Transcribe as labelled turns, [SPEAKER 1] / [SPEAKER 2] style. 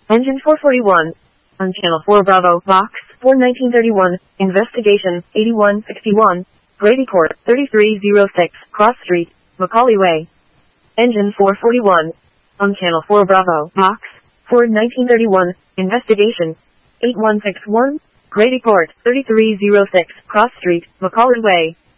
[SPEAKER 1] Engine 441. On Channel 4 Bravo, Box 4 1931, Investigation 8161, Grady Court 3306, Cross Street, Macaulay Way. Engine 441. On Channel 4 Bravo, Box 4 1931, Investigation 8161, Grady Court 3306, Cross Street, Macaulay Way.